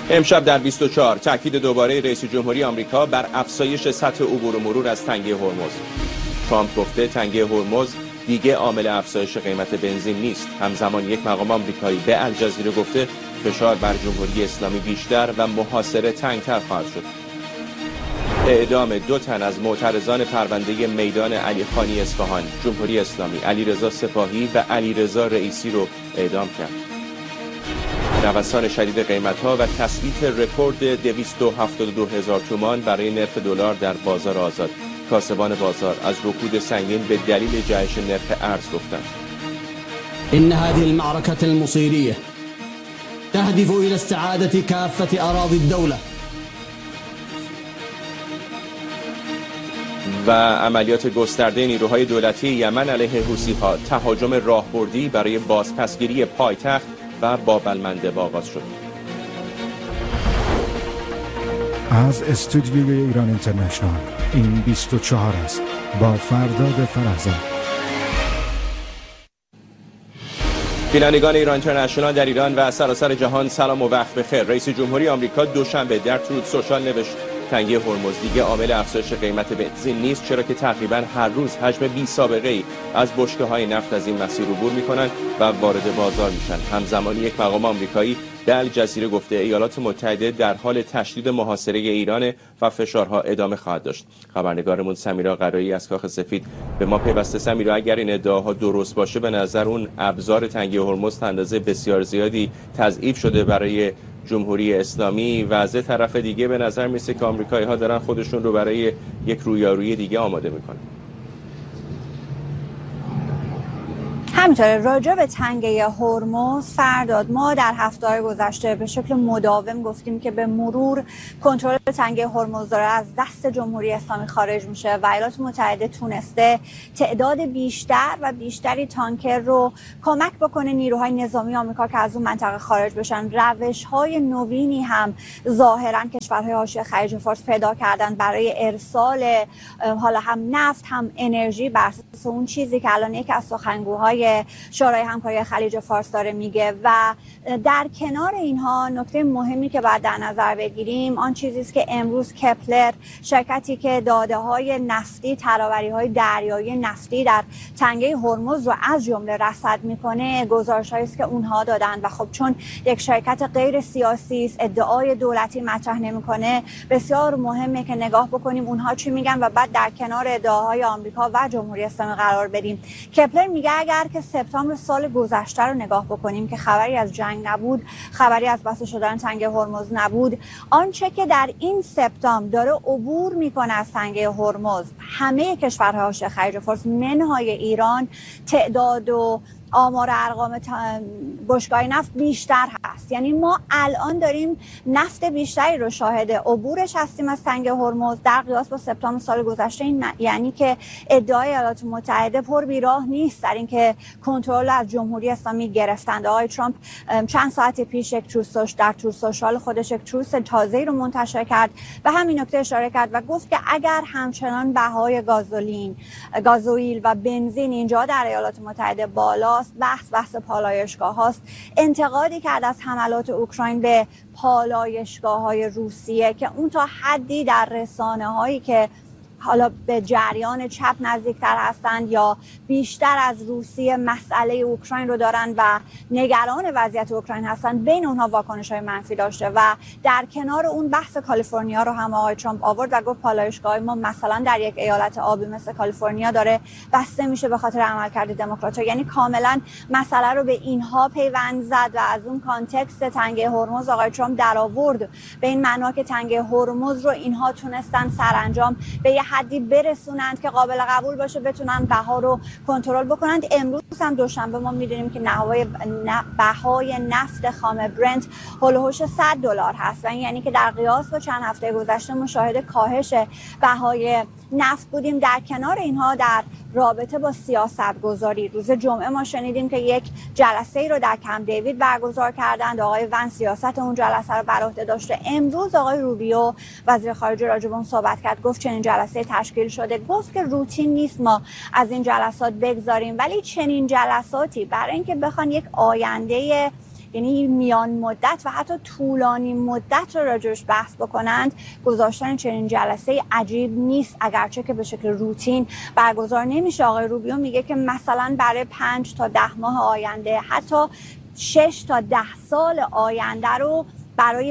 امشب در 24 تاکید دوباره رئیس جمهوری آمریکا بر افزایش سطح عبور و مرور از تنگه هرمز. ترامپ گفته تنگه هرمز دیگه عامل افزایش قیمت بنزین نیست. همزمان یک مقام آمریکایی به الجزیره گفته فشار بر جمهوری اسلامی بیشتر و محاصره تنگتر خواهد شد. اعدام 2 تن از معترضان پرونده میدان علی خانی اصفهان. جمهوری اسلامی علیرضا سپاهی و علیرضا رئیسی رو اعدام کرد. نوسان شدید قیمت‌ها و تثبیت رکورد 272,000 تومان برای نرخ دلار در بازار آزاد. کاسبان بازار از رکود سنگین به دلیل جهش نرخ ارز گفتند. إن هذه المعركة المصيرية تهدف إلى استعادة كافة أراضي الدولة. و عملیات گسترده نیروهای دولتی یمن علیه حوثی‌ها، تهاجم راهبردی برای بازپسگیری پایتخت و باب المندب آغاز شد. از استودیوی ایران اینترنشنال این 24 است با فرداد فرزاد. بینندگان ایران اینترنشنال در ایران و سراسر جهان سلام و وقت بخیر. رئیس جمهوری آمریکا دوشنبه در ترود سوشال نوشت تنگه هرمز دیگه عامل افزایش قیمت بنزین نیست، چرا که تقریبا هر روز حجم بی سابقه ای از بشکه‌های نفت از این مسیر عبور می‌کنند و وارد بازار میشن. همزمان یک مقام آمریکایی به الجزیره گفته ایالات متحده در حال تشدید محاصره ایران و فشارها ادامه خواهد داشت. خبرنگارمون سمیرا قرایی از کاخ سفید به ما پیوسته. سمیرا، اگر این ادعاها درست باشه به نظر اون ابزار تنگه هرمز اندازه بسیار زیادی تضعیف شده برای جمهوری اسلامی و از طرف دیگه به نظر میسه که آمریکایی‌ها دارن خودشون رو برای یک رویارویی دیگه آماده میکنن. همینطوره. راجع به تنگه هرمز فرداد ما در هفته‌های گذشته به شکل مداوم گفتیم که به مرور کنترل تنگه هرمز داره از دست جمهوری اسلامی خارج میشه و ایالات متحده تونسته تعداد بیشتر و بیشتری تانکر رو کمک بکنه نیروهای نظامی آمریکا که از اون منطقه خارج بشن. روش‌های نوینی هم ظاهراً کشورهای حاشیه خلیج فارس پیدا کردن برای ارسال حالا هم نفت هم انرژی بر اساس اون چیزی که الان یک از سخنگوهای شورای همکاری خلیج فارس داره میگه. و در کنار اینها نکته مهمی که باید در نظر بگیریم آن چیزی است که امروز کپلر، شرکتی که داده‌های نفتی، تراوری‌های دریایی نفتی در تنگه هرمز رو از جمله رصد میکنه، گزارش‌هایی است که اونها دادن و خب چون یک شرکت غیر سیاسی است، ادعای دولتی مطرح نمیکنه، بسیار مهمه که نگاه بکنیم اونها چی میگن و بعد در کنار ادعاهای آمریکا و جمهوری اسلامی قرار بدیم. کپلر میگه اگر که سپتامبر سال گذشته رو نگاه بکنیم که خبری از جنگ نبود، خبری از بسته شدن تنگه هرمز نبود، آنچه که در این سپتامبر داره عبور میکنه از تنگه هرمز همه کشورهای حاشیه خلیج فارس منهای ایران، تعداد و آمار ارقام بشکه‌های نفت بیشتر هست. یعنی ما الان داریم نفت بیشتری رو شاهد عبورش هستیم از تنگه هرمز در قیاس با سپتامبر سال گذشته. این یعنی که ادعای ایالات متحده پر بیراه نیست در اینکه کنترل از جمهوری اسلامی گرفتند. آقای ترامپ چند ساعت پیش یک تروس در تروس سوشال خودش یک تروس تازه‌ای رو منتشر کرد و همین نکته اشاره کرد و گفت که اگر همچنان بهای گازوئیل و بنزین اینجا در ایالات متحده بالا بحث پالایشگاه هاست. انتقادی کرد از حملات اوکراین به پالایشگاه های روسیه که اون تا حدی در رسانه هایی که حالا به جریان چپ نزدیکتر هستند یا بیشتر از روسیه مسئله اوکراین رو دارن و نگران وضعیت اوکراین هستند، بین اونها واکنش‌های منفی داشته و در کنار اون بحث کالیفرنیا رو هم آقای ترامپ آورد و گفت پالایشگاه ما مثلا در یک ایالت آبی مثل کالیفرنیا داره بسته میشه به خاطر عملکرد دموکرات‌ها. یعنی کاملا مسئله رو به اینها پیوند زد و از اون کانتکست تنگه هرمز آقای ترامپ در آورد به این معنا که تنگه هرمز رو اینها تونستن سرانجام به یه حدی برسونند که قابل قبول باشه، بتونن بها رو کنترل بکنند. امروز هم دوشنبه ما میدونیم که بهای نفت خام برنت هولوش $100 هست و این یعنی که در قیاس با چند هفته گذشته مشاهده کاهش بهای نفت بودیم. در کنار اینها در رابطه با سیاستگذاری روز جمعه ما شنیدیم که یک جلسه ای رو در کمپ دیوید برگزار کردند. آقای ون سیاست اون جلسه رو بر عهده داشته. امروز آقای روبیو وزیر خارجه راجع به اون صحبت کرد، گفت چنین جلسه تشکیل شده، گفت که روتین نیست ما از این جلسات بگذاریم، ولی چنین جلساتی برای اینکه بخوان یک آینده یعنی میان مدت و حتی طولانی مدت رو راجعش بحث بکنند، گذاشتن چنین جلسه عجیب نیست، اگرچه که به شکل روتین برگزار نمیشه. آقای روبیو میگه که مثلا برای 5 تا 10 ماه آینده، حتی 6 تا 10 سال آینده رو برای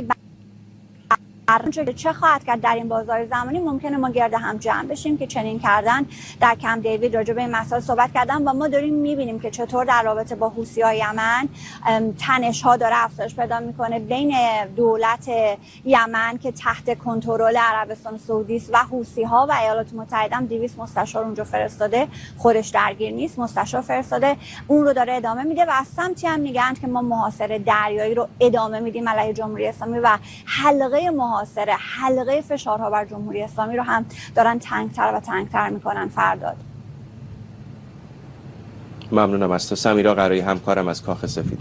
چه خواهد کرد در این بازار زمانی، ممکنه ما گرد هم جمع بشیم که چنین کردن. در کمپ دیوید راجع به این مسائل صحبت کردن و ما داریم میبینیم که چطور در رابطه با حوثی‌های یمن تنش‌ها داره افزایش پیدا میکنه بین دولت یمن که تحت کنترل عربستان سعودی است و حوثی‌ها، و ایالات متحده هم 200 مستشار اونجا فرستاده، خودش درگیر نیست، مستشار فرستاده، اون رو داره ادامه میده و از سمتی هم میگن که ما محاصره دریایی رو ادامه میدیم علیه جمهوری اسلامی و حلقه فشارها بر جمهوری اسلامی رو هم دارن تنگتر و تنگتر میکنن. فرداد ممنونم از تو. سمیرا قرایی، همکارم از کاخ سفید.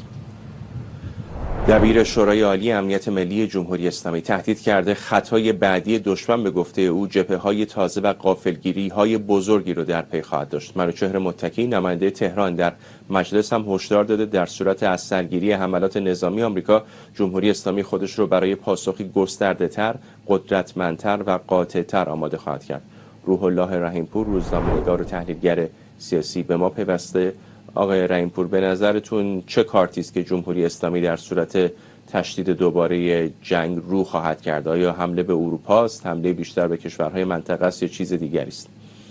دبیر شورای عالی امنیت ملی جمهوری اسلامی تهدید کرده خطای بعدی دشمن به گفته او جبهه‌های تازه و غافلگیری‌های بزرگی رو در پی خواهد داشت. منوچهر متکی نماینده تهران در مجلس هم هشدار داده در صورت از سرگیری حملات نظامی آمریکا، جمهوری اسلامی خودش رو برای پاسخی گسترده‌تر، قدرتمندتر و قاطع‌تر آماده خواهد کرد. روح الله رحیمپور، روزنامه‌نگار و تحلیلگر سیاسی، به ما پیوسته. آقای رحیمپور، به نظرتون چه کارتی است که جمهوری اسلامی در صورت تشدید دوباره جنگ رو خواهد کرد؟ آیا حمله به اروپا است، حمله بیشتر به کشورهای منطقه است یا چیز دیگری است؟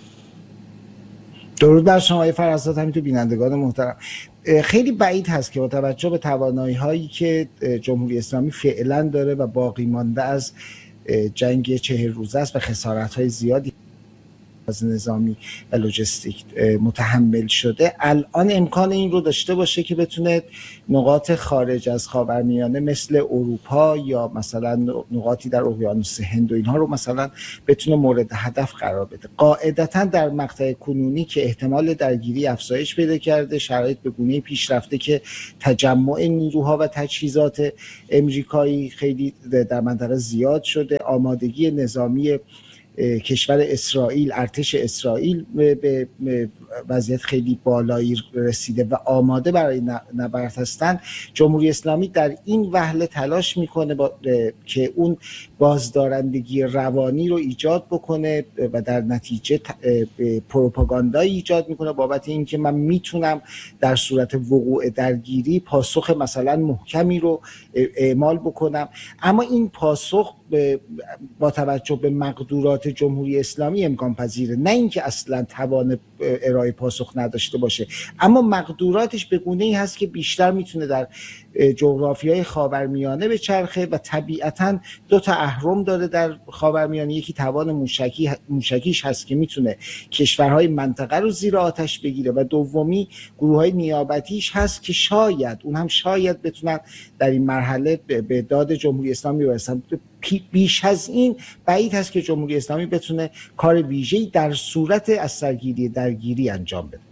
درود بر شما فرزاد، همینطور بینندگان محترم. خیلی بعید هست که با توجه به توانایی‌هایی که جمهوری اسلامی فعلا داره و باقی مانده از جنگ 40 روزه است و خسارت‌های زیادی از نظامی و لوجستیک متحمل شده، الان امکان این رو داشته باشه که بتونه نقاط خارج از خاورمیانه مثل اروپا یا مثلا نقاطی در اقیانوس هند و اینها رو مثلا بتونه مورد هدف قرار بده. قاعدتا در مقطع کنونی که احتمال درگیری افزایش پیدا کرده، شرایط به گونه‌ای پیش رفته که تجمع نیروها و تجهیزات امریکایی خیلی در منطقه زیاد شده، آمادگی نظامی کشور اسرائیل، ارتش اسرائیل به وضعیت خیلی بالایی رسیده و آماده برای نبرد هستند. جمهوری اسلامی در این وهله تلاش میکنه که اون بازدارندگی روانی رو ایجاد بکنه و در نتیجه پروپاگاندایی ایجاد میکنه بابت اینکه من میتونم در صورت وقوع درگیری پاسخ مثلا محکمی رو اعمال بکنم. اما این پاسخ با توجه به مقدورات جمهوری اسلامی امکان پذیره، نه اینکه اصلا توان ارائه پاسخ نداشته باشه، اما مقدوراتش به گونه‌ای هست که بیشتر میتونه در جغرافیای خاورمیانه به چرخه و طبیعتاً 2 تا اهرم داره در خاورمیانه. یکی توان موشکیش هست که میتونه کشورهای منطقه رو زیر آتش بگیره و دومی گروه‌های نیابتیش هست که شاید اون هم شاید بتونن در این مرحله به داد جمهوری اسلامی برسن. بیش از این بعید هست که جمهوری اسلامی بتونه کار ویژه‌ای در صورت از سرگیری درگیری انجام بده.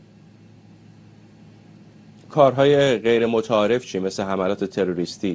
کارهای غیر متعارف چی، مثل حملات تروریستی؟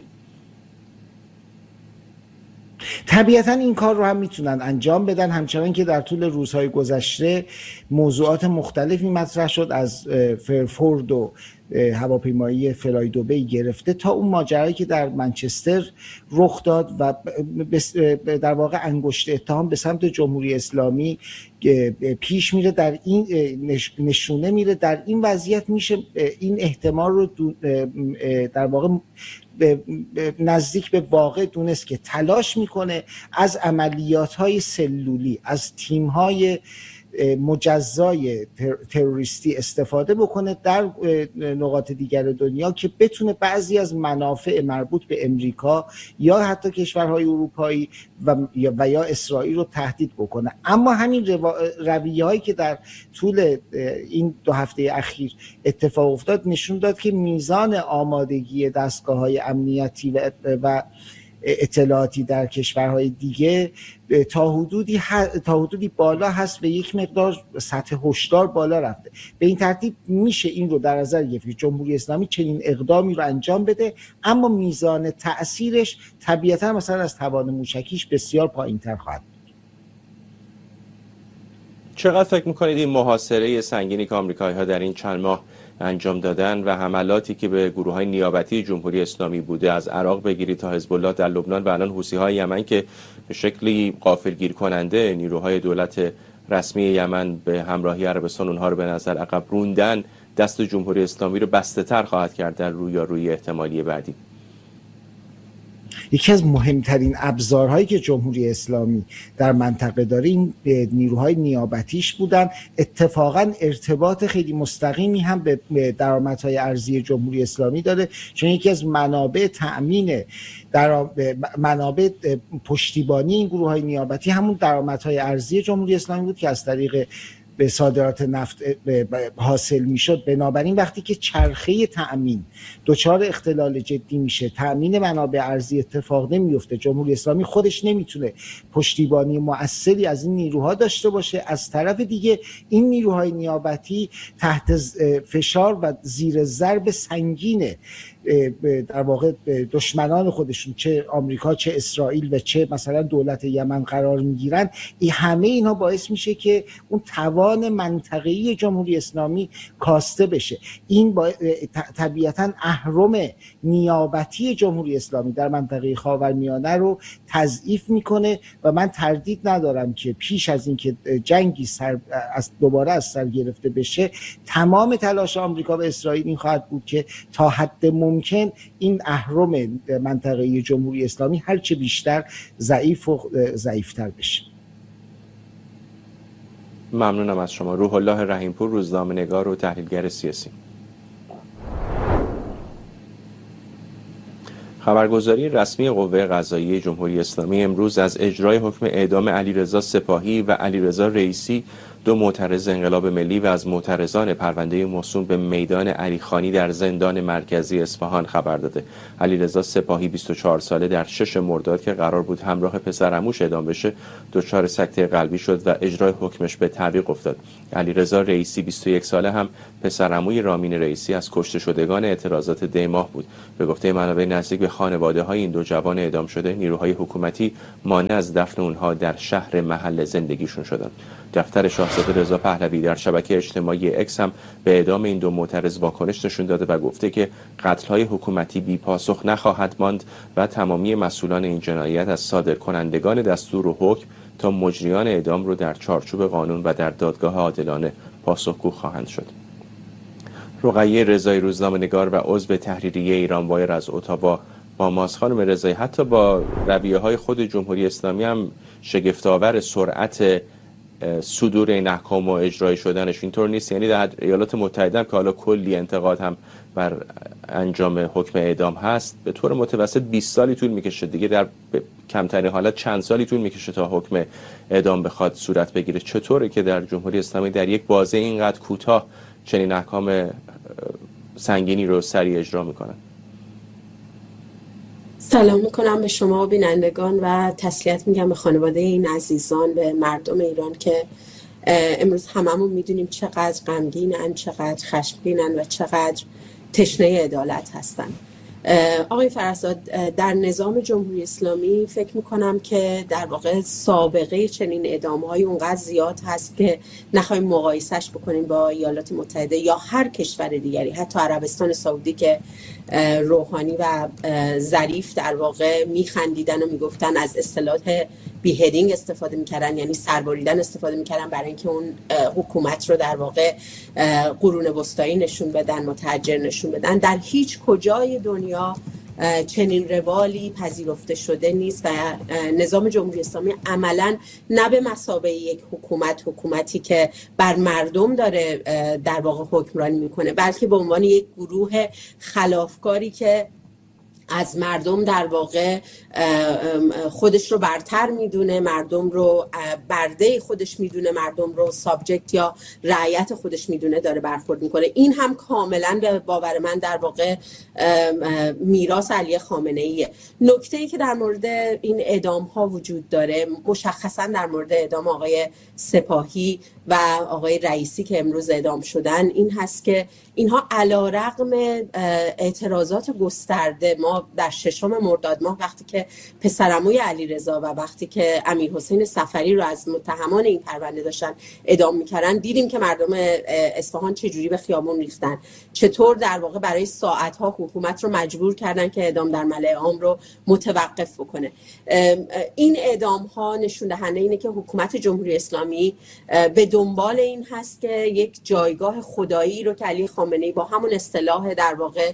طبیعتا این کار رو هم میتونن انجام بدن، همچنان که در طول روزهای گذشته موضوعات مختلفی مطرح شد، از فرفورد و هواپیمایی فلای دبی گرفته تا اون ماجرایی که در منچستر رخ داد و در واقع انگشت اتهام به سمت جمهوری اسلامی پیش میره، در این نشونه میره. در این وضعیت میشه این احتمال رو در واقع نزدیک به واقع دونست که تلاش میکنه از عملیات‌های سلولی، از تیم‌های مجزای تروریستی استفاده بکنه در نقاط دیگر دنیا که بتونه بعضی از منافع مربوط به امریکا یا حتی کشورهای اروپایی و یا اسرائیل رو تهدید بکنه. اما همین رویه‌هایی که در طول این 2 هفته اخیر اتفاق افتاد نشون داد که میزان آمادگی دستگاه‌های امنیتی و اطلاعاتی در کشورهای دیگه تا حدودی بالا هست و یک مقدار سطح هشدار بالا رفته. به این ترتیب میشه این رو در نظر گرفت که جمهوری اسلامی چنین اقدامی رو انجام بده، اما میزان تأثیرش طبیعتا مثلا از توان موشکیش بسیار پایین‌تر خواهد بود. چقدر فکر میکنید این محاصره سنگینی که آمریکایی‌ها در این چند ماه انجام دادن و حملاتی که به گروه‌های نیابتی جمهوری اسلامی بوده، از عراق بگیرید تا حزب الله در لبنان و الان حوثی‌های یمن که به شکلی غافلگیر کننده نیروهای دولت رسمی یمن به همراهی عربستان اونها رو به نظر عقب روندن، دست جمهوری اسلامی رو بسته‌تر خواهد کرد در روی احتمالی بعدی. یکی از مهمترین ابزارهایی که جمهوری اسلامی در منطقه داره این نیروهای نیابتیش بودن. اتفاقا ارتباط خیلی مستقیمی هم به درآمدهای ارزی جمهوری اسلامی داره، چون یکی از منابع تأمین منابع پشتیبانی این گروه‌های نیابتی همون درآمدهای ارزی جمهوری اسلامی بود که از طریق به صادرات نفت حاصل میشد. بنابراین وقتی که چرخه تأمین دچار اختلال جدی میشه، تأمین منابع ارزی اتفاق نمیفته، جمهوری اسلامی خودش نمیتونه پشتیبانی مؤثری از این نیروها داشته باشه. از طرف دیگه این نیروهای نیابتی تحت فشار و زیر ضرب سنگینه در واقع دشمنان خودشون، چه آمریکا چه اسرائیل و چه مثلا دولت یمن قرار میگیرن. همه اینا باعث میشه که اون توان منطقه‌ای جمهوری اسلامی کاسته بشه. این طبیعتاً اهرم نیابتی جمهوری اسلامی در منطقه خاورمیانه رو تضعیف میکنه و من تردید ندارم که پیش از اینکه جنگی دوباره از سر گرفته بشه، تمام تلاش آمریکا و اسرائیل این خواهد بود که تا حد ممکن این اهرم منطقه جمهوری اسلامی هرچه بیشتر ضعیف و ضعیفتر بشه. ممنونم از شما. روح الله رحیمپور، روزنامه‌نگار و تحلیلگر سیاسی. خبرگزاری رسمی قوه قضاییه جمهوری اسلامی امروز از اجرای حکم اعدام علیرضا سپاهی و علیرضا رئیسی، دو معترض انقلاب ملی و از معترضان پرونده موسوم به میدان علیخانی در زندان مرکزی اصفهان خبر داده. علیرضا سپاهی 24 ساله در 6 مرداد که قرار بود همراه پسرعموش اعدام بشه، دچار سکته قلبی شد و اجرای حکمش به تعویق افتاد. علیرضا رئیسی 21 ساله هم پسرعموی رامین رئیسی از کشته شدگان اعتراضات دی‌ماه بود. به گفته منابع نزدیک به خانواده‌های این دو جوان اعدام شده، نیروهای حکومتی مانع از دفن اونها در شهر محل زندگیشون شدند. دفتر شاهزاده رضا پهلوی در شبکه اجتماعی اکس هم به اعدام این دو معترض واکنش نشون داده و گفته که قتل‌های حکومتی بی پاسخ نخواهد ماند و تمامی مسئولان این جنایت از صادرکنندگان دستور و حکم تا مجریان اعدام رو در چارچوب قانون و در دادگاه عادلانه پاسخگو خواهند شد. رقیه رضایی، روزنامه‌نگار و عضو تحریریه ایران وایر از اتاوا با ماست. خانم رضایی، حتی با رویه‌های خود جمهوری اسلامی هم شگفت‌آور سرعت صدور این احکام و اجرای شدنش اینطور نیست؟ یعنی در ایالات متحده هم که حالا کلی انتقاد هم بر انجام حکم اعدام هست، به طور متوسط 20 سالی طول میکشه دیگه، در کمترین حالت چند سالی طول میکشه تا حکم اعدام بخواد صورت بگیره. چطوره که در جمهوری اسلامی در یک بازه اینقدر کوتاه چنین احکام سنگینی رو سریع اجرا میکنن؟ سلام میکنم به شما و بینندگان و تسلیت میگم به خانواده این عزیزان، به مردم ایران که امروز هممون میدونیم چقدر غمگینن، چقدر خشمگینن و چقدر تشنه عدالت هستن. آقای فرزاد، در نظام جمهوری اسلامی فکر میکنم که در واقع سابقه چنین اعدام‌های اونقدر زیاد هست که نخواهیم مقایسهش بکنیم با ایالات متحده یا هر کشور دیگری، حتی عربستان سعودی که روحانی و ظریف در واقع میخندیدن و میگفتن از اصطلاح بیهدینگ استفاده میکردن، یعنی سربریدن استفاده میکردن برای اینکه اون حکومت رو در واقع قرون وسطایی نشون بدن، متحجر نشون بدن. در هیچ کجای دنیا چنین روالی پذیرفته شده نیست و نظام جمهوری اسلامی عملاً نه به مثابه یک حکومتی که بر مردم داره در واقع حکمرانی میکنه، بلکه به عنوان یک گروه خلافکاری که از مردم در واقع خودش رو برتر میدونه، مردم رو برده خودش میدونه، مردم رو سابجکت یا رعیت خودش میدونه داره برخورد میکنه. این هم کاملا به باور من در واقع میراث علی خامنه ایه. نکته ای که در مورد این اعدام ها وجود داره، مشخصا در مورد اعدام آقای سپاهی و آقای رئیسی که امروز اعدام شدن، این هست که اینها علیرغم اعتراضات گسترده، ما در 6 مرداد ماه وقتی که پسرعموی علیرضا و وقتی که امیرحسین صفری رو از متهمان این پرونده داشتن اعدام میکردن، دیدیم که مردم اصفهان چجوری به خیابون ریختن، چطور در واقع برای ساعتها حکومت رو مجبور کردن که اعدام در ملأ عام رو متوقف بکنه. این اعدام ها نشون دهنده اینه که حکومت جمهوری اسلامی به دنبال این هست که یک جایگاه خدایی رو که علی خامنه‌ای با همون اصطلاح در واقع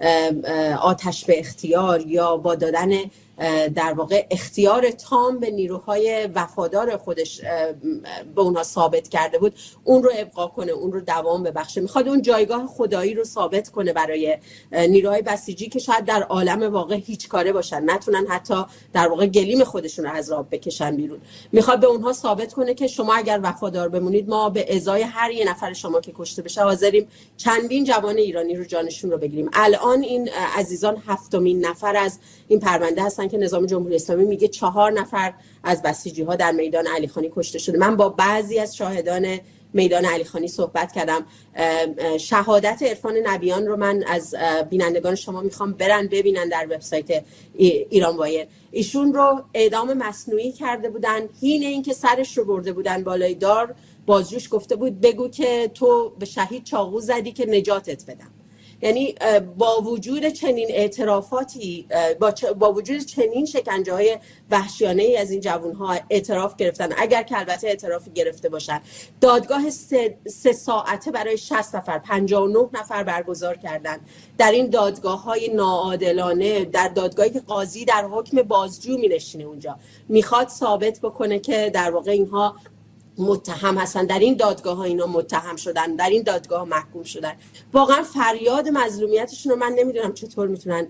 آتش به اختیار یا با دادن در واقع اختیار تام به نیروهای وفادار خودش به اونها ثابت کرده بود، اون رو ابقا کنه، اون رو دوام ببخشه. میخواد اون جایگاه خدایی رو ثابت کنه برای نیروهای بسیجی که شاید در عالم واقع هیچ کاره باشن، نتونن حتی در واقع گلیم خودشون رو از راه بکشن بیرون. میخواد به اونها ثابت کنه که شما اگر وفادار بمونید، ما به ازای هر یه نفر شما که کشته بشه حاضریم چندین جوان ایرانی رو جانشون رو بگیریم. الان این عزیزان 7مین نفر از این پرونده هستن که نظام جمهوری اسلامی میگه 4 نفر از بسیجی ها در میدان علیخانی کشته شده. من با بعضی از شاهدان میدان علیخانی صحبت کردم. شهادت عرفان نبیان رو من از بینندگان شما میخوام برن ببینن در وبسایت ایران وایر. ایشون رو اعدام مصنوعی کرده بودن، حین اینکه سرش رو برده بودن بالای دار، بازجوش گفته بود بگو که تو به شهید چاقو زدی که نجاتت بدم. یعنی با وجود چنین اعترافاتی، با وجود چنین شکنجه‌های وحشیانه‌ای از این جوان‌ها اعتراف گرفتن، اگر که البته اعترافی گرفته باشن، دادگاه 3 ساعته برای 60 نفر 59 نفر برگزار کردن. در این دادگاه‌های ناعادلانه، در دادگاهی که قاضی در حکم بازجو می‌نشینه اونجا، میخواد ثابت بکنه که در واقع اینها متهم هستن، در این دادگاه ها اینا متهم شدن، در این دادگاه ها محکوم شدن. واقعا فریاد مظلومیتشون رو من نمیدونم چطور میتونن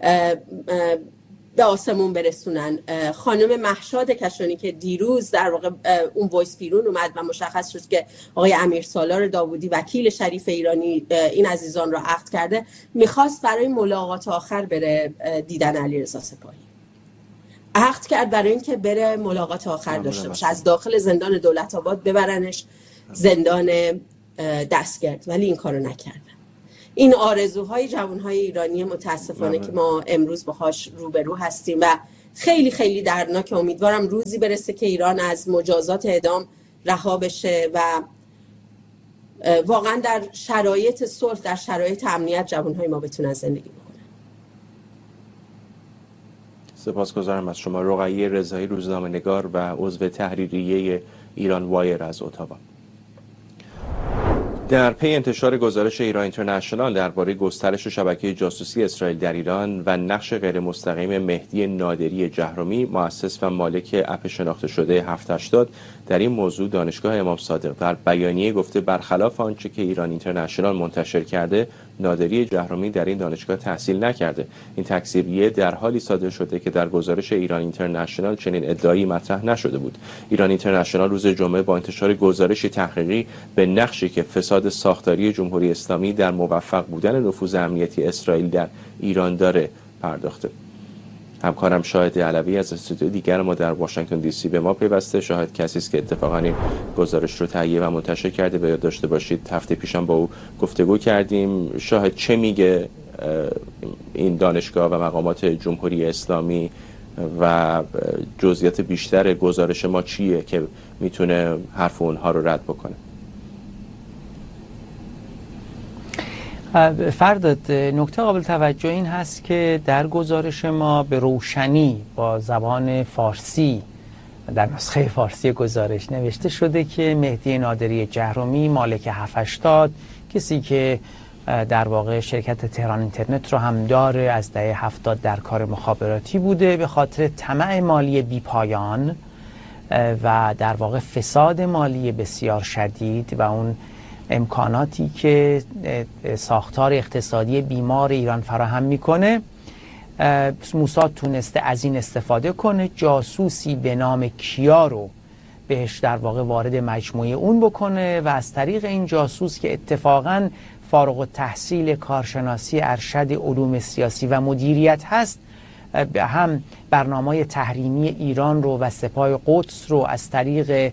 به آسمون برسونن. خانم مهشاد کشانی که دیروز در واقع اون وایس بیرون اومد و مشخص شد که آقای امیرسالار داوودی وکیل شریف ایرانی این عزیزان رو عقد کرده، میخواست برای ملاقات آخر بره دیدن علیرضا سپاهی، عقد کرد برای اینکه بره ملاقات آخر داشته باشه، از داخل زندان دولت آباد ببرنش زندان دستگرد، ولی این کارو نکردن. این آرزوهای جوانهای ایرانی متاسفانه که ما امروز باهاش روبرو هستیم و خیلی خیلی دردناک. امیدوارم روزی برسه که ایران از مجازات اعدام رها بشه و واقعا در شرایط صلح، در شرایط امنیت جوانهای ما بتونن زندگی بکنن. سپاسگزارم از شما. رقیه رضایی، روزنامه‌نگار و عضو تحریریه ایران وایر از اتاوا. در پی انتشار گزارش ایران اینترنشنال درباره گسترش شبکه جاسوسی اسرائیل در ایران و نقش غیر مستقیم مهدی نادری جهرمی، مؤسس و مالک اپ شناخته شده 780، در این موضوع دانشگاه امام صادق در بیانیه گفته برخلاف آنچه که ایران اینترنشنال منتشر کرده، نادری جهرمی در این دانشگاه تحصیل نکرده. این تکذیبیه در حالی صادر شده که در گزارش ایران اینترنشنال چنین ادعایی مطرح نشده بود. ایران اینترنشنال روز جمعه با انتشار گزارشی تحقیقی به نقشی که فساد ساختاری جمهوری اسلامی در موفق بودن نفوذ امنیتی اسرائیل در ایران داره پرداخته. همکارم شاهد علوی از استودیو دیگر ما در واشنگتن دی سی به ما پیوسته. شاهد کسی است که اتفاقا این گزارش رو تهیه و منتشر کرده. به یاد داشته باشید هفته پیشم با او گفتگو کردیم. شاهد چه میگه این دانشگاه و مقامات جمهوری اسلامی و جزئیات بیشتر گزارش ما چیه که میتونه حرف اونها رو رد بکنه؟ فرداد، نکته قابل توجه این هست که در گزارش ما به روشنی با زبان فارسی در نسخه فارسی گزارش نوشته شده که مهدی نادری جهرمی مالک 780، کسی که در واقع شرکت تهران اینترنت رو هم داره، از دهه 70 در کار مخابراتی بوده، به خاطر طمع مالی بیپایان و در واقع فساد مالی بسیار شدید و اون امکاناتی که ساختار اقتصادی بیمار ایران فراهم میکنه، موساد تونسته از این استفاده کنه، جاسوسی به نام کیا رو بهش در واقع وارد مجموعه اون بکنه و از طریق این جاسوس که اتفاقاً فارغ التحصیل کارشناسی ارشد علوم سیاسی و مدیریت هست، هم برنامه‌های تحریمی ایران رو و سپاه قدس رو از طریق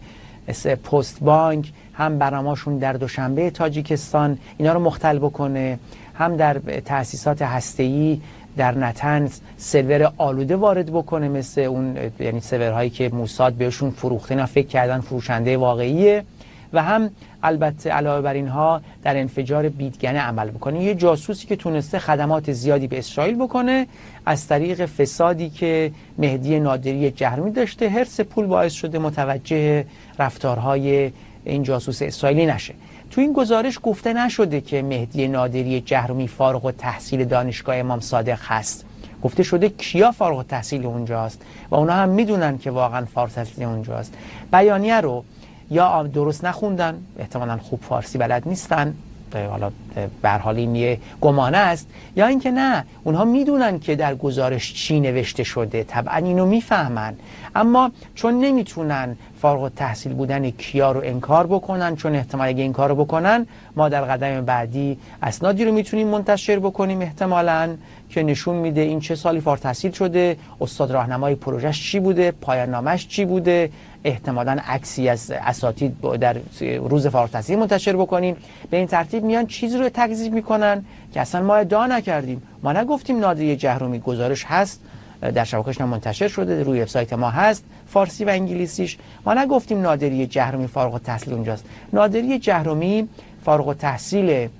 پست بانک، هم برنامه‌شون در دوشنبه تاجیکستان اینا رو مختل بکنه، هم در تأسیسات هسته‌ای در نتنز سرور آلوده وارد بکنه، مثل اون یعنی سرورهایی که موساد بهشون فروخته، اینا فکر کردن فروشنده واقعیه، و هم البته علاوه بر اینها در انفجار بیدگنه عمل بکنه. یه جاسوسی که تونسته خدمات زیادی به اسرائیل بکنه از طریق فسادی که مهدی نادری جهرمی داشته، حرص پول باعث شده متوجه رفتارهای این جاسوس اسرائیلی نشه. تو این گزارش گفته نشده که مهدی نادری جهرمی فارغ التحصیل دانشگاه امام صادق هست، گفته شده کیا فارغ التحصیل اونجاست و اونا هم میدونن که واقعا فارغ التحصیل اونجاست. بیانیه رو یا درست نخوندن، احتمالاً خوب فارسی بلد نیستن، حالا به هر حال این یه گمانه است، یا اینکه نه اونها میدونن که در گزارش چی نوشته شده، طبعا اینو میفهمن، اما چون نمیتونن فارغ التحصیل بودن کیا رو انکار بکنن، چون احتمال اگه این کارو بکنن ما در قدم بعدی اسنادی رو میتونیم منتشر بکنیم احتمالاً که نشون میده این چه سالی فارغ التحصیل شده، استاد راهنمای پروژهش چی بوده، پایان نامش چی بوده، احتمالاً عکسی از اساتید در روز فارغ التحصیلی منتشر بکنیم. به این ترتیب میان چیزی رو تکذیب میکنن که اصلا ما ادعا نکردیم، ما نگفتیم نادری جهرمی، گزارش هست در شبکه‌اش منتشر شده، روی وبسایت ما هست فارسی و انگلیسیش، ما نگفتیم نادری جهرمی فارغ التحصیل اونجاست. نادری جهرمی فارغ التحصیل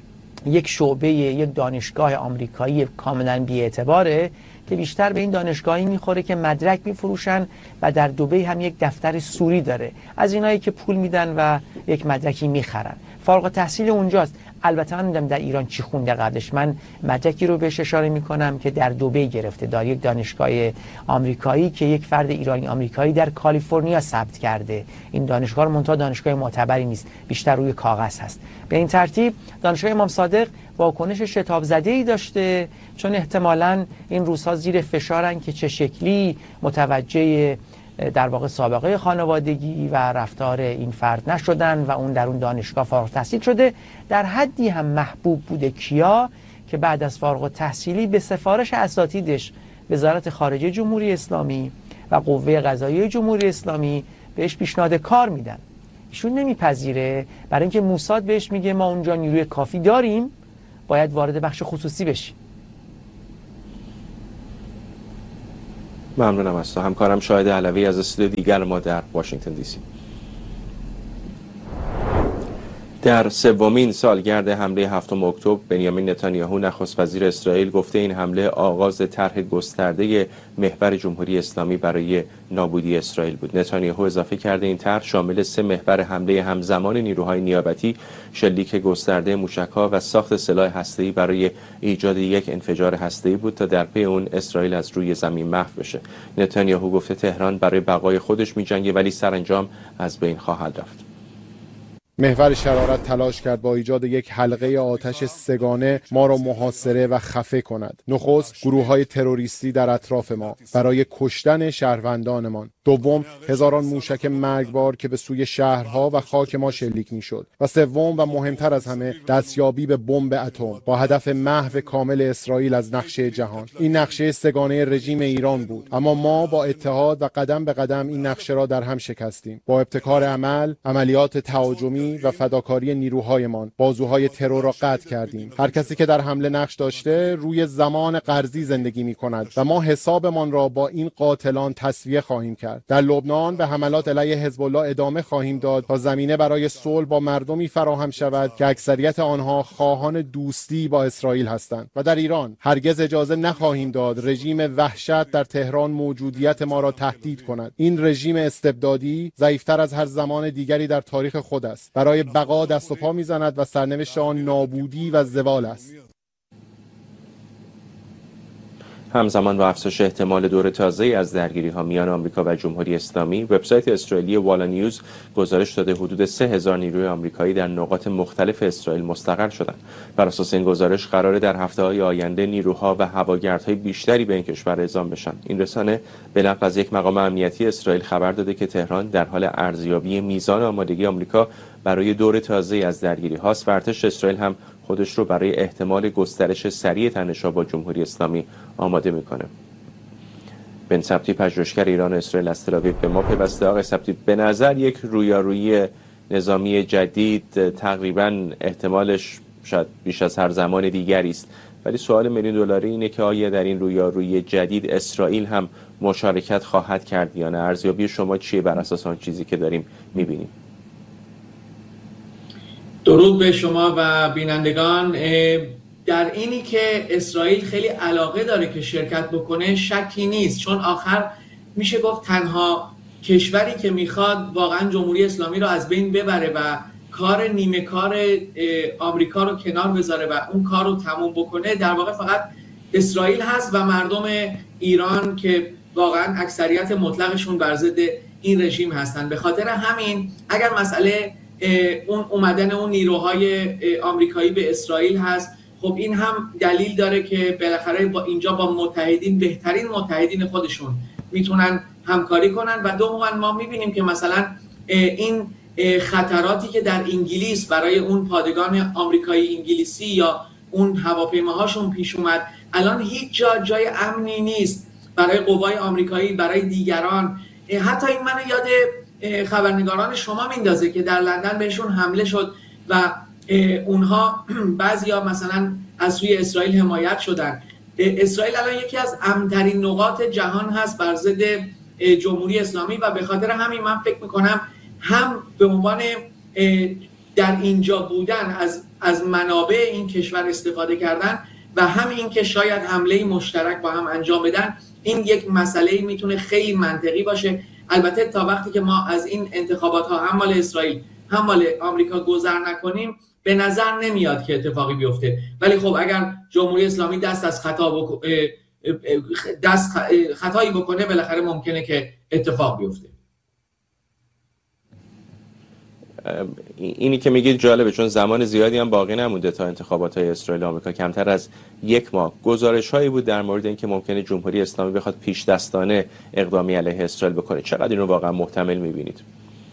یک شعبه یک دانشگاه آمریکایی کاملا بی‌اعتباره که بیشتر به این دانشگاهی میخوره که مدرک میفروشن و در دبی هم یک دفتر سوری داره، از اینایی که پول میدن و یک مدرکی میخرن. فارغ التحصیل اونجاست. البته من نمیدونم در ایران چی خونده قبلش، من مدرکی رو بهش اشاره میکنم که در دبی گرفته، در یک دانشگاه آمریکایی که یک فرد ایرانی آمریکایی در کالیفرنیا ثبت کرده. این دانشگاه رو منتها دانشگاه معتبری نیست، بیشتر روی کاغذ هست. به این ترتیب دانشگاه امام صادق واکنش شتاب زده‌ای داشته، چون احتمالاً این روزها زیر فشارن که چه شکلی متوجه در واقع سابقه خانوادگی و رفتار این فرد نشدن و اون در اون دانشگاه فارغ التحصیل شده. در حدی هم محبوب بوده کیا که بعد از فارغ التحصیلی به سفارش اساتیدش وزارت خارجه جمهوری اسلامی و قوه قضاییه جمهوری اسلامی بهش پیشنهاد کار میدن. ایشون نمیپذیره، برای اینکه موساد بهش میگه ما اونجا نیروی کافی داریم، باید وارد بخش خصوصی بشیم. ممنونم از تو. همکارم شاهد علوی از استودیو دیگر ما در واشنگتن دی سی. در سومین سالگرد حمله 7 اکتبر بنیامین نتانیاهو نخست وزیر اسرائیل گفته این حمله آغاز طرح گسترده محور جمهوری اسلامی برای نابودی اسرائیل بود. نتانیاهو اضافه کرده این طرح شامل 3 محور حمله همزمان نیروهای نیابتی، شلیک گسترده موشک‌ها و ساخت سلاح هسته‌ای برای ایجاد یک انفجار هسته‌ای بود تا در پی اون اسرائیل از روی زمین محو بشه. نتانیاهو گفته تهران برای بقای خودش می‌جنگه ولی سرانجام از بین خواهد رفت. محور شرارت تلاش کرد با ایجاد یک حلقه آتش سگانه ما را محاصره و خفه کند. نخست گروه‌های تروریستی در اطراف ما برای کشتن شهروندانمان، دوم هزاران موشک مرگبار که به سوی شهرها و خاک ما شلیک می‌شد، و سوم و مهمتر از همه دستیابی به بمب اتم با هدف محو کامل اسرائیل از نقشه جهان. این نقشه سگانه رژیم ایران بود، اما ما با اتحاد و قدم به قدم این نقشه را در هم شکستیم. با ابتکار عمل، عملیات تهاجمی و فداکاری نیروهایمان بازوهای ترور را قطع کردیم. هر کسی که در حمله نقش داشته روی زمان قرضی زندگی می‌کند و ما حسابمان را با این قاتلان تسویه خواهیم کرد. در لبنان به حملات علیه حزب الله ادامه خواهیم داد تا زمینه برای صلح با مردمی فراهم شود که اکثریت آنها خواهان دوستی با اسرائیل هستند. و در ایران هرگز اجازه نخواهیم داد رژیم وحشت در تهران موجودیت ما را تهدید کند. این رژیم استبدادی ضعیف‌تر از هر زمان دیگری در تاریخ خود است. برای بقا دست و پا می‌زند و سرنوشت آن نابودی و زوال است. همزمان با افزایش احتمال دور تازه‌ای از درگیری‌ها میان آمریکا و جمهوری اسلامی، وبسایت اسرائیلی والا نیوز گزارش داده حدود 3000 نیروی آمریکایی در نقاط مختلف اسرائیل مستقر شدند. بر اساس این گزارش قراره در هفته‌های آینده نیروها و هواگردهای بیشتری به این کشور اعزام بشن. این رسانه به نقل از یک مقام امنیتی اسرائیل خبر داده که تهران در حال ارزیابی میزان آمادگی آمریکا برای دور تازه‌ای از درگیری‌هاست و ارتش اسرائیل هم خودش رو برای احتمال گسترش سریع تنش‌ها با جمهوری اسلامی آماده میکنه. بن سبتی پژوهشگر ایران و اسرائیل از تل‌آویو به ما پیوسته. آقای سبتی، به نظر یک رویارویی نظامی جدید تقریباً احتمالش شاید بیش از هر زمان دیگری است، ولی سوال میلیون دلاری اینه که آیا در این رویارویی جدید اسرائیل هم مشارکت خواهد کرد یا نه؟ ارزیابی شما چیه بر اساس آن چیزی که داریم میبینیم؟ درود به شما و بینندگان. در اینی که اسرائیل خیلی علاقه داره که شرکت بکنه شکی نیست، چون آخر میشه گفت تنها کشوری که میخواد واقعا جمهوری اسلامی رو از بین ببره و کار نیمه کار آمریکا رو کنار بذاره و اون کار رو تموم بکنه در واقع فقط اسرائیل هست و مردم ایران که واقعا اکثریت مطلقشون بر ضد این رژیم هستن. به خاطر همین اگر مسئله اون اومدن اون نیروهای آمریکایی به اسرائیل هست، خب این هم دلیل داره که بالاخره با اینجا با متحدین، بهترین متحدین خودشون میتونن همکاری کنن. و دوما ما میبینیم که مثلا این خطراتی که در انگلیس برای اون پادگان آمریکایی انگلیسی یا اون هواپیماهاشون پیش اومد، الان هیچ جای امنی نیست برای قوای آمریکایی، برای دیگران. حتی این منو یاد خبرنگاران شما میندازه که در لندن بهشون حمله شد و اونها بعضیا مثلا از سوی اسرائیل حمایت شدن. اسرائیل الان یکی از امن‌ترین نقاط جهان هست بر ضد جمهوری اسلامی و به خاطر همین من فکر میکنم هم به عنوان در اینجا بودن از منابع این کشور استفاده کردن و هم این که شاید حمله مشترک با هم انجام بدن، این یک مسئله میتونه خیلی منطقی باشه. البته تا وقتی که ما از این انتخابات ها هم مال اسرائیل هم مال آمریکا گذر نکنیم به نظر نمیاد که اتفاقی بیفته. ولی خب اگر جمهوری اسلامی دست از خطایی بکنه بالاخره ممکنه که اتفاق بیفته. اینی که میگید جالبه، چون زمان زیادی هم باقی نمونده تا انتخابات های اسرائیل و آمریکا، کمتر از یک ماه. گزارش هایی بود در مورد اینکه ممکنه جمهوری اسلامی بخواد پیش دستانه اقدامی علیه اسرائیل بکنه. چقدر این رو واقعا محتمل میبینید؟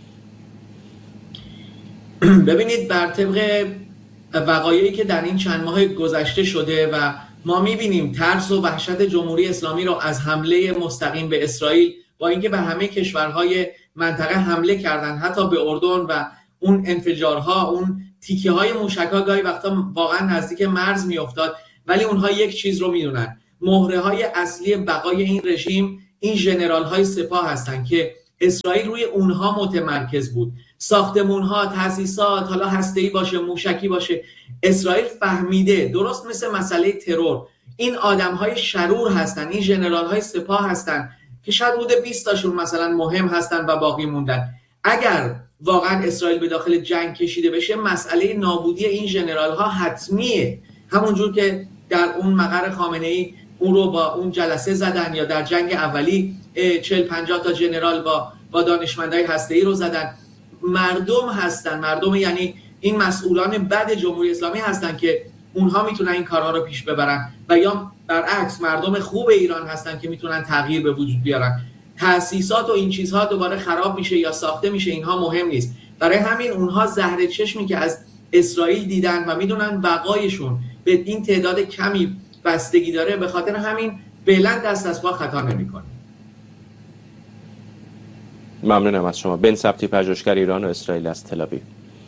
ببینید، بر طبق وقایعی که در این چند ماه گذشته شده و ما میبینیم ترس و وحشت جمهوری اسلامی رو از حمله مستقیم به اسرائیل، با اینکه به همه کشورهای منطقه حمله کردن، حتی به اردن و اون انفجارها، اون تیکه های موشک‌ها گاهی وقتا واقعا نزدیک مرز میافتاد، ولی اونها یک چیز رو میدونن: مهره های اصلی بقای این رژیم این ژنرال های سپاه هستن که اسرائیل روی اونها متمرکز بود. ساختمون‌ها، تأسیسات، حالا هسته‌ای باشه، موشکی باشه، اسرائیل فهمیده، درست مثل مسئله ترور، این آدم‌های شرور هستن، این ژنرال‌های سپاه هستن که شاید حدود 20 تاشون مثلا مهم هستن و باقی موندن. اگر واقعا اسرائیل به داخل جنگ کشیده بشه، مسئله نابودی این ژنرال‌ها حتمیه. همونجور که در اون مقر خامنه‌ای اون رو با اون جلسه زدن، یا در جنگ اولی 40-50 تا ژنرال با دانشمندای هسته‌ای رو زدن. مردم هستن، مردم یعنی این مسئولان بد جمهوری اسلامی هستن که اونها میتونن این کارها رو پیش ببرن، و یا برعکس مردم خوب ایران هستن که میتونن تغییر به وجود بیارن. تأسیسات و این چیزها دوباره خراب میشه یا ساخته میشه، اینها مهم نیست. برای همین اونها زهر چشمی که از اسرائیل دیدن و میدونن بقایشون به این تعداد کمی بستگی داره، به خاطر همین فعلا دست از پا خطا نمیکنه. ممنونم از شما. بن سبتی، پژوهشگر ایران و اسرائیل از تل‌آویو.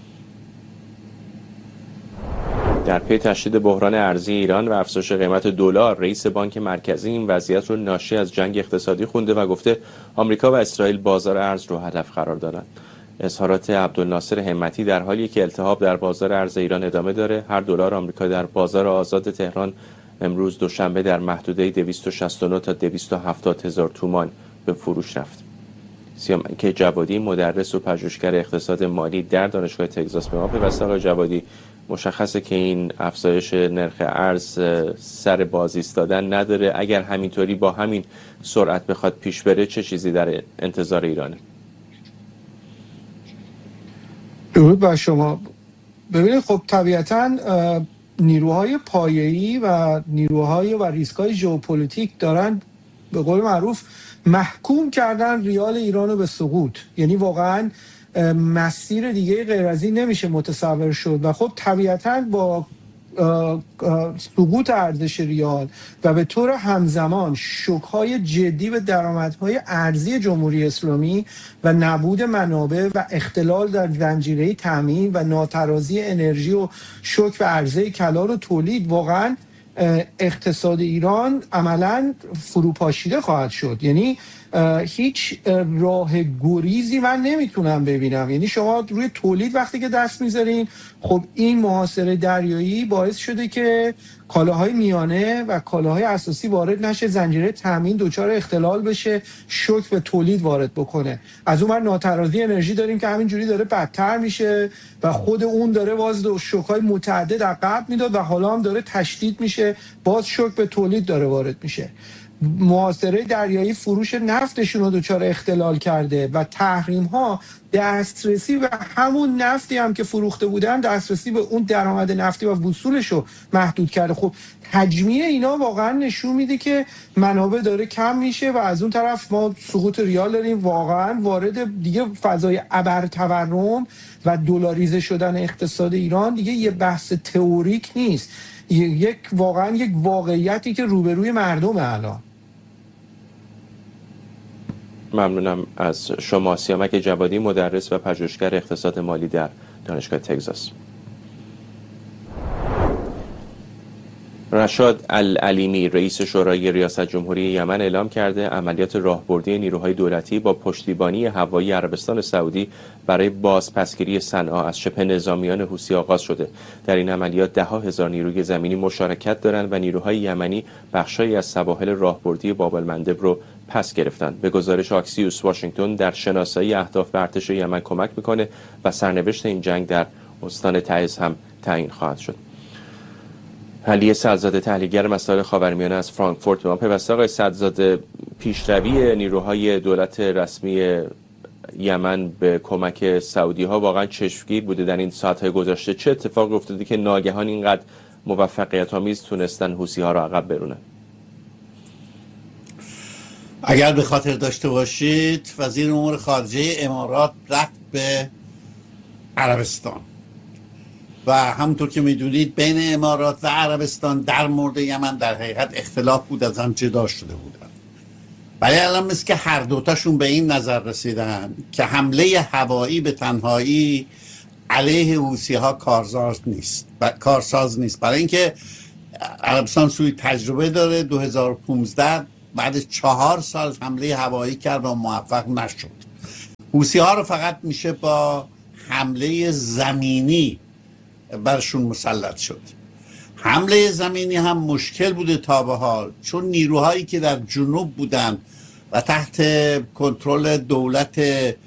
در پی تشدید بحران ارزی ایران و افزایش قیمت دلار، رئیس بانک مرکزی این وضعیت رو ناشی از جنگ اقتصادی خونده و گفته آمریکا و اسرائیل بازار ارز رو هدف قرار دادن. اظهارات عبدالناصر همتی در حالی که التهاب در بازار ارز ایران ادامه داره. هر دلار آمریکا در بازار آزاد تهران امروز دوشنبه در محدوده 269 تا 270 هزار تومان به فروش رفت. سیامک جوادی، مدرس و پژوهشگر اقتصاد مالی در دانشگاه تگزاس، به ما پیوسته. آقای جوادی، مشخصه که این افزایش نرخ ارز سر باز ایستادن نداره. اگر همینطوری با همین سرعت بخواد پیش بره، چه چیزی در انتظار ایرانه؟ درود بر شما. ببینید، خب طبیعتاً نیروهای پایه‌ای و نیروهای و ریسک‌های ژئوپلیتیک دارن به قول معروف محکوم کردن ریال ایران رو به سقوط. یعنی واقعاً مسیر دیگه غیر از این نمیشه متصور شد و خب طبیعتاً با سقوط ارزش ریال و به طور همزمان شوک‌های جدی به درآمدهای ارزی جمهوری اسلامی و نبود منابع و اختلال در زنجیره تامین و ناترازی انرژی و شوک به عرضه کلان و تولید واقعا اقتصاد ایران عملاً فروپاشیده خواهد شد. یعنی هیچ راه گریزی من نمیتونم ببینم. یعنی شما روی تولید وقتی که دست میذارین، خب این محاصره دریایی باعث شده که کالاهای میانه و کالاهای اساسی وارد نشه، زنجیره تامین دچار اختلال بشه، شوک به تولید وارد بکنه. از اون ور ناترازی انرژی داریم که همینجوری داره بدتر میشه و خود اون داره باز شوک‌های متعدد عقب میداد و حالا هم داره تشدید میشه، باز شوک به تولید داره وارد میشه. محاصره دریایی فروش نفتشون رو دچار اختلال کرده و تحریم ها دسترسی به همون نفتی هم که فروخته بودن، دسترسی به اون درآمد نفتی و وصولش رو محدود کرده. خب تجمیع اینا واقعا نشون میده که منابع داره کم میشه و از اون طرف ما سقوط ریال داریم، واقعا وارد دیگه فضای ابرتورم و دلاریزه شدن اقتصاد ایران دیگه یه بحث تئوریک نیست، واقعا یک واقعیتی که روبروی مردم الان. ممنونم از شما. سیامک جوادی، مدرس و پژوهشگر اقتصاد مالی در دانشگاه تگزاس. رشاد العلیمی، رئیس شورای ریاست جمهوری یمن اعلام کرده عملیات راهبردی نیروهای دولتی با پشتیبانی هوایی عربستان سعودی برای بازپسگیری صنعا از شبه نظامیان حوثی آغاز شده. در این عملیات 10,000 نیروی زمینی مشارکت دارند و نیروهای یمنی بخشایی از سواحل راهبردی باب المندب رو پس گرفتند. به گزارش آکسیوس، واشنگتن در شناسایی اهداف به ارتش یمن کمک میکنه و سرنوشت این جنگ در استان تعز هم تعیین خواهد شد. علی سعدزاده، تحلیلگر مسائل خاورمیانه از فرانکفورت، به ما پیوسته. آقای سعدزاده، پیشروی نیروهای دولت رسمی یمن به کمک سعودی ها واقعا چشمگیر بوده در این ساعت‌های گذشته. چه اتفاقی افتاده که ناگهان اینقدر موفقیت آمیز تونستن حوثی ها را عقب برونن؟ اگر به خاطر داشته باشید، وزیر امور خارجه امارات رفت به عربستان و همونطور که میدونید بین امارات و عربستان در مورد یمن در حقیقت اختلاف بود، از هم جدا شده بودن. ولی الان مثل که هر دوتاشون به این نظر رسیدن که حمله هوایی به تنهایی علیه حوثی ها کارساز نیست، برای اینکه عربستان سوی تجربه داره. 2015 بعد 4 سال حمله هوایی کرد و موفق نشد. حوثی ها رو فقط میشه با حمله زمینی برشون مسلط شد. حمله زمینی هم مشکل بوده تا به حال، چون نیروهایی که در جنوب بودن و تحت کنترل دولت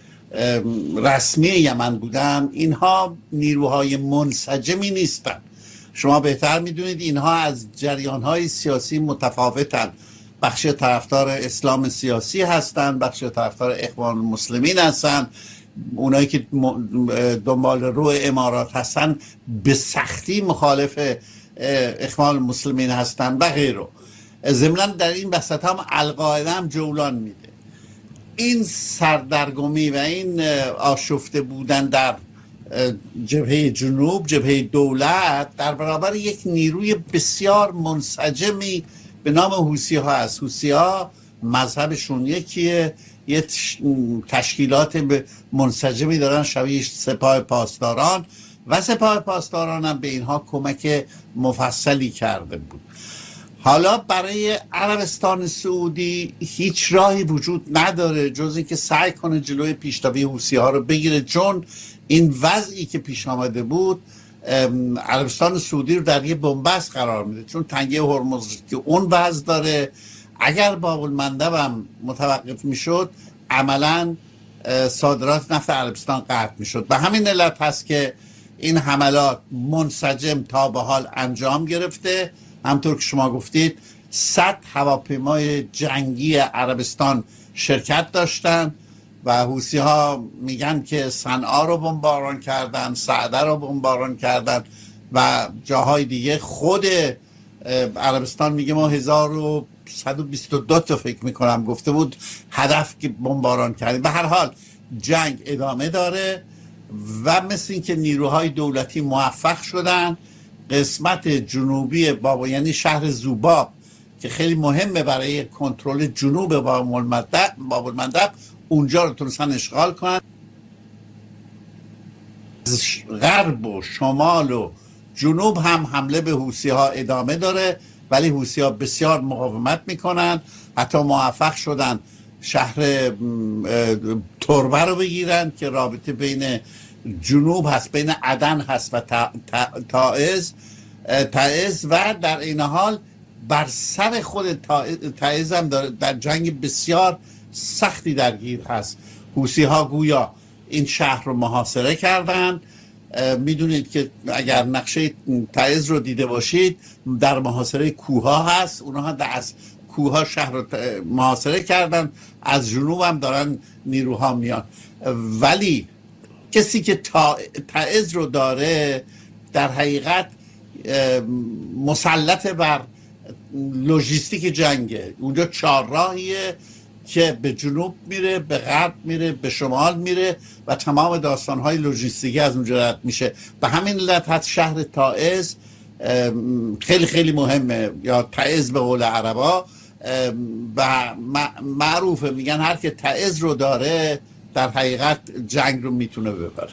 رسمی یمن بودن، اینها نیروهای منسجمی نیستن. شما بهتر میدونید اینها از جریانهای سیاسی متفاوتن. بخش طرفدار اسلام سیاسی هستن، بخش طرفدار اخوان المسلمین هستن، اونایی که دنبال رو امارات هستن به سختی مخالف اخوان المسلمین هستن و غیره. ضمناً در این وسط هم القاعده هم جولان میده. این سردرگمی و این آشفته بودن در جبهه جنوب، جبهه دولت، در برابر یک نیروی بسیار منسجمی به نام حوثی ها است. حوثی ها مذهبشون یکیه، یه تشکیلات منسجمی دارن شبیه سپاه پاسداران و سپاه پاسداران هم به اینها کمک مفصلی کرده بود. حالا برای عربستان سعودی هیچ راهی وجود نداره جز اینکه سعی کنه جلوی پیشتابی حوثی ها رو بگیره، چون این وضعی که پیش آمده بود عربستان سعودی رو در یه بنبست قرار میده، چون تنگه هرمز که اون وضع داره. اگر باب المندب هم متوقف میشد، عملا صادرات نفت عربستان قطع میشد. به همین علت هست که این حملات منسجم تا به حال انجام گرفته. همطور که شما گفتید 100 هواپیمای جنگی عربستان شرکت داشتن و حوثی ها میگن که صنعا رو بمباران کردن، سعده رو بمباران کردن و جاهای دیگه. خود عربستان میگه ما 1122 تا فکر میکنم گفته بود هدف که بمباران کردیم. به هر حال جنگ ادامه داره و مثل این که نیروهای دولتی موفق شدن قسمت جنوبی باب یعنی شهر زوباب که خیلی مهمه برای کنترل جنوب باب المندب اونجا رو تونستن اشغال کنن. غرب و شمال و جنوب هم حمله به حوثی ها ادامه داره، ولی حوثی ها بسیار مقاومت میکنن، حتی موفق شدن شهر تربه رو بگیرن که رابطه بین جنوب هست، بین عدن هست و تعز و در این حال بر سر خود تعز هم در جنگ بسیار سختی درگیر هست. حوثی ها گویا این شهر رو محاصره کردن. میدونید که اگر نقشه تعز رو دیده باشید در محاصره کوها هست، اونها از کوها شهر رو محاصره کردن، از جنوب هم دارن نیروها میان، ولی کسی که تعز رو داره در حقیقت مسلط بر لوجیستیک جنگه. اونجا چهارراهیه که به جنوب میره، به غرب میره، به شمال میره و تمام داستانهای لوجیستیکی از اونجا رد میشه. به همین علت هست شهر تعز خیلی خیلی مهمه، یا تعز به قول عربا، و معروفه، میگن هر که تعز رو داره در حقیقت جنگ رو میتونه ببره.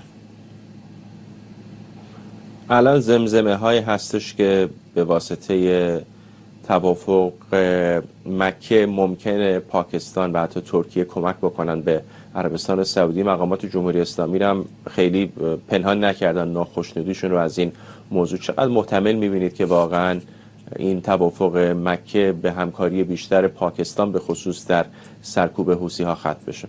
الان زمزمه های هستش که به واسطه توافق مکه ممکنه پاکستان و حتی ترکیه کمک بکنن به عربستان سعودی. مقامات جمهوری اسلامی هم خیلی پنهان نکردن ناخوشنودیشون رو از این موضوع. چقدر محتمل میبینید که واقعا این توافق مکه به همکاری بیشتر پاکستان به خصوص در سرکوب حوثی ها ختم بشه؟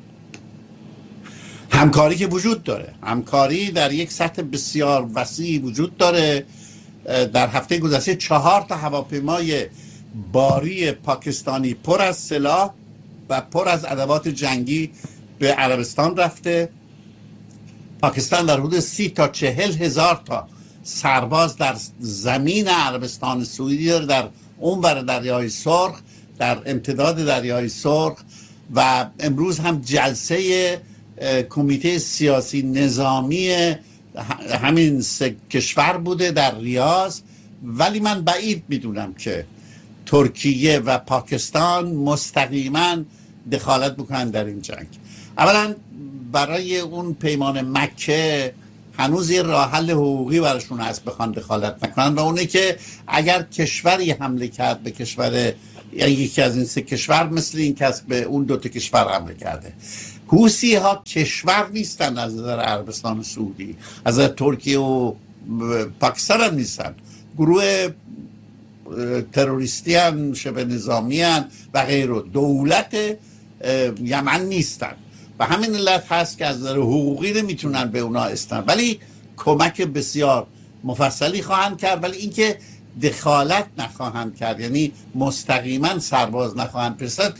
همکاری که وجود داره، همکاری در یک سطح بسیار وسیع وجود داره. در هفته گذشته 4 تا هواپیمای باری پاکستانی پر از سلاح و پر از ادوات جنگی به عربستان رفته. پاکستان در حدود 30 تا 40 هزار تا سرباز در زمین عربستان سعودی داره، در اونور دریای سرخ، در امتداد دریای سرخ. و امروز هم جلسه کمیته سیاسی نظامی همین 3 کشور بوده در ریاض، ولی من بعید میدونم که ترکیه و پاکستان مستقیما دخالت بکنن در این جنگ. اولا برای اون پیمان مکه هنوز یه راه حل حقوقی براشون هست بخوان دخالت نکنن، و اونه که اگر کشوری حمله کرد به کشور یا یکی از این 3 کشور، مثل این که به اون 2 کشور حمله کرده. حوثی ها کشور نیستن از نظر عربستان سعودی، از نظر ترکیه و پاکستان هم نیستن، گروه تروریستی هم، شبه نظامی هم و غیره، دولت یمن نیستن. و همین علت هست که از نظر حقوقی نمیتونن به اونا استن، ولی کمک بسیار مفصلی خواهند کرد. ولی اینکه دخالت نخواهند کرد، یعنی مستقیما سرباز نخواهند فرستاد،